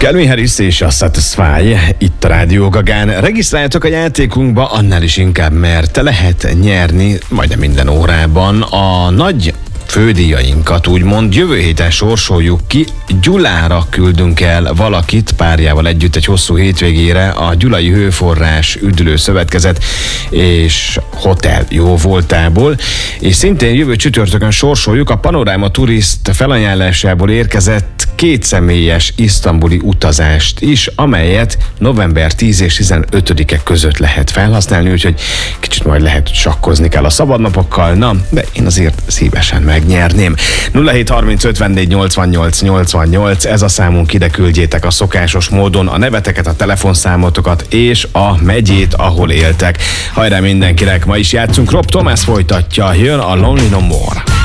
Calvin Harris és a Satisfy itt a Rádió Gagán. Regisztráljatok a játékunkba, annál is inkább, mert lehet nyerni majdnem minden órában a nagy fődíjainkat, úgymond. Jövő héten sorsoljuk ki, Gyulára küldünk el valakit párjával együtt egy hosszú hétvégére a Gyulai Hőforrás Üdülő Szövetkezet és Hotel jóvoltából, és szintén jövő csütörtökön sorsoljuk a Panoráma Turist felajánlásából érkezett 2 személyes isztambuli utazást is, amelyet november 10 és 15-e között lehet felhasználni, úgyhogy kicsit majd lehet, hogy sakkozni kell a szabadnapokkal, na, de én azért szívesen megnyerném. 0730 54 88 88, ez a számunk, ide küldjétek a szokásos módon a neveteket, a telefonszámotokat és a megyét, ahol éltek. Hajrá mindenkinek, ma is játszunk, Rob Thomas folytatja, jön a Lonely No More.